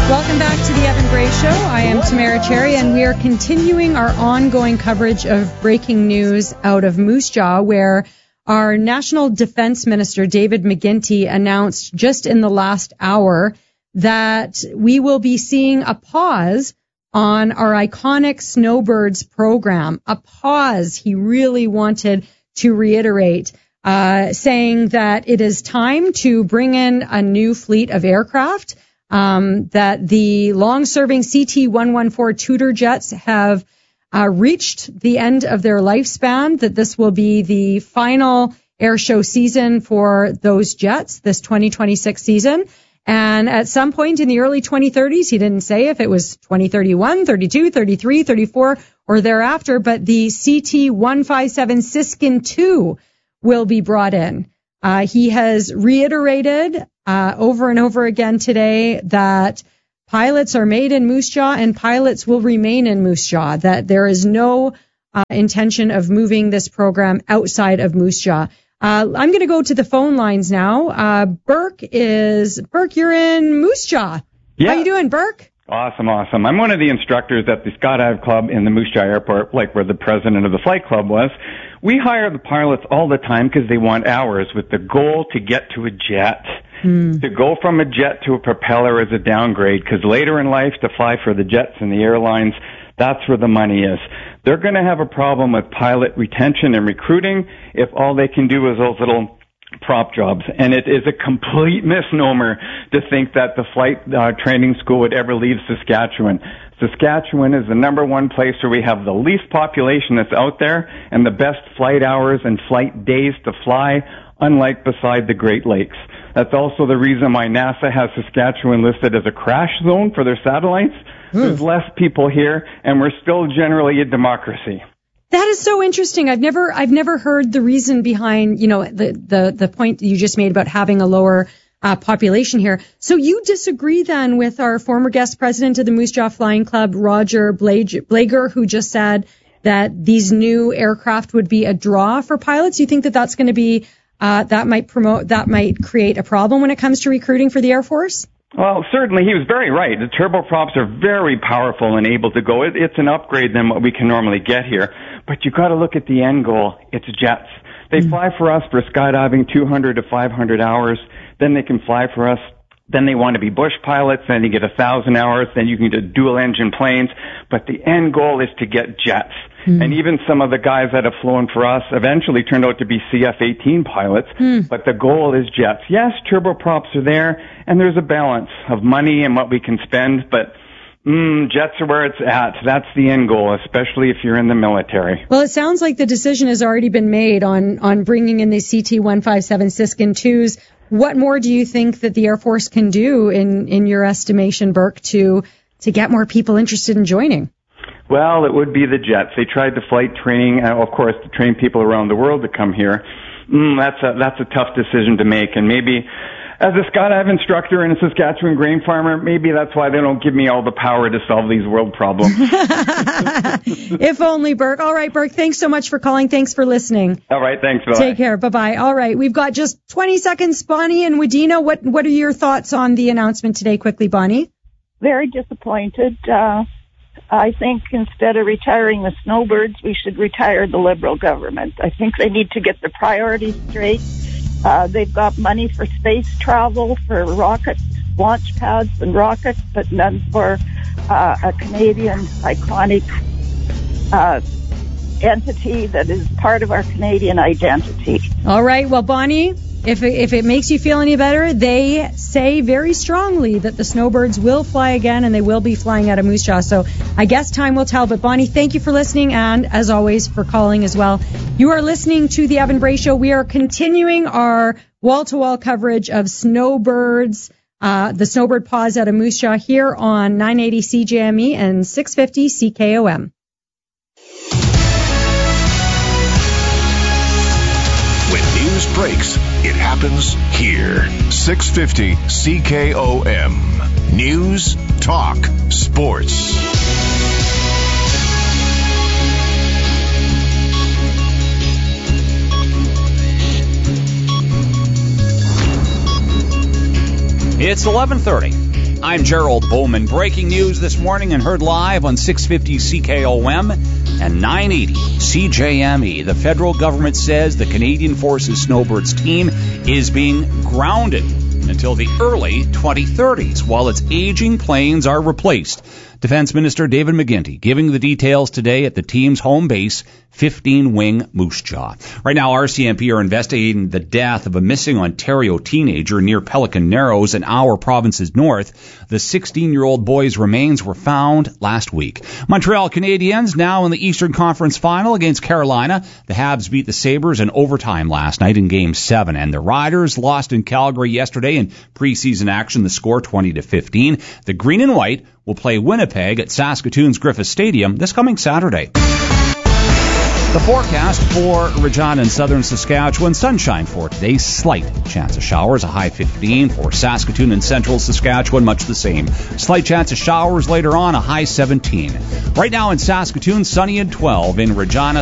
Welcome back to the Evan Gray Show. I am Tamara Cherry, and we are continuing our ongoing coverage of breaking news out of Moose Jaw, where our National Defense Minister, David McGuinty, announced just in the last hour that we will be seeing a pause on our iconic Snowbirds program. A pause, he really wanted to reiterate, saying that it is time to bring in a new fleet of aircraft. That the long-serving CT-114 Tudor jets have reached the end of their lifespan, that this will be the final air show season for those jets, this 2026 season. And at some point in the early 2030s, he didn't say if it was 2031, 32, 33, 34, or thereafter, but the CT-157 Siskin II will be brought in. He has reiterated over and over again today that pilots are made in Moose Jaw and pilots will remain in Moose Jaw, that there is no intention of moving this program outside of Moose Jaw. I'm going to go to the phone lines now. Burke, you're in Moose Jaw. Yeah. How you doing, Burke? Awesome. I'm one of the instructors at the Skydive Club in the Moose Jaw Airport, like where the president of the flight club was. We hire the pilots all the time because they want hours with the goal to get to a jet. To go from a jet to a propeller is a downgrade because later in life to fly for the jets and the airlines, that's where the money is. They're going to have a problem with pilot retention and recruiting if all they can do is those little prop jobs. And it is a complete misnomer to think that the flight training school would ever leave Saskatchewan. Saskatchewan is the number one place where we have the least population that's out there and the best flight hours and flight days to fly, unlike beside the Great Lakes. That's also the reason why NASA has Saskatchewan listed as a crash zone for their satellites. There's less people here, and we're still generally a democracy. That is so interesting. I've never heard the reason behind, the point that you just made about having a lower population here. So you disagree then with our former guest president of the Moose Jaw Flying Club, Roger Blager, who just said that these new aircraft would be a draw for pilots? You think that that's going to be that might create a problem when it comes to recruiting for the Air Force? Well, certainly he was very right. The turboprops are very powerful and able to go. It's an upgrade than what we can normally get here. But you've got to look at the end goal. It's jets. They fly for us for skydiving 200 to 500 hours. Then they can fly for us. Then they want to be bush pilots. Then you get 1,000 hours. Then you can do dual engine planes. But the end goal is to get jets. And even some of the guys that have flown for us eventually turned out to be CF-18 pilots. But the goal is jets. Yes, turboprops are there, and there's a balance of money and what we can spend, but jets are where it's at. That's the end goal, especially if you're in the military. Well, it sounds like the decision has already been made on bringing in the CT-157 Siskin IIs. What more do you think that the Air Force can do, in your estimation, Burke, to get more people interested in joining? Well, it would be the jets. They tried the flight training, of course, to train people around the world to come here. That's a tough decision to make. And maybe as a skydive instructor and a Saskatchewan grain farmer, maybe that's why they don't give me all the power to solve these world problems. If only, Burke. All right, Burke, thanks so much for calling. Thanks for listening. All right, thanks. Bye. Take care. Bye-bye. All right, we've got just 20 seconds. Bonnie and Wadena, what are your thoughts on the announcement today? Quickly, Bonnie. Very disappointed. I think instead of retiring the Snowbirds, we should retire the Liberal government. I think they need to get their priorities straight. They've got money for space travel, for rockets, launch pads and rockets, but none for a Canadian iconic entity that is part of our Canadian identity. All right. Well, Bonnie, if it makes you feel any better, they say very strongly that the Snowbirds will fly again and they will be flying out of Moose Jaw. So I guess time will tell. But Bonnie, thank you for listening and, as always, for calling as well. You are listening to The Evan Bray Show. We are continuing our wall-to-wall coverage of Snowbirds, the Snowbird pause out of Moose Jaw here on 980 CJME and 650 CKOM. When news breaks, it happens here. 650 CKOM. News, talk, sports. It's 11:30. I'm Gerald Bowman. Breaking news this morning and heard live on 650 CKOM and 980 CJME. The federal government says the Canadian Forces Snowbirds team is being grounded until the early 2030s while its aging planes are replaced. Defense Minister David McGuinty giving the details today at the team's home base, 15-wing Moose Jaw. Right now, RCMP are investigating the death of a missing Ontario teenager near Pelican Narrows in our province's north. The 16-year-old boy's remains were found last week. Montreal Canadiens now in the Eastern Conference Final against Carolina. The Habs beat the Sabres in overtime last night in Game 7, and the Riders lost in Calgary yesterday in preseason action. The score 20-15. The Green and White will play Winnipeg at Saskatoon's Griffith Stadium this coming Saturday. The forecast for Regina and southern Saskatchewan, sunshine for today, slight chance of showers, a high 15. For Saskatoon and central Saskatchewan, much the same. Slight chance of showers later on, a high 17. Right now in Saskatoon, sunny and 12. In Regina,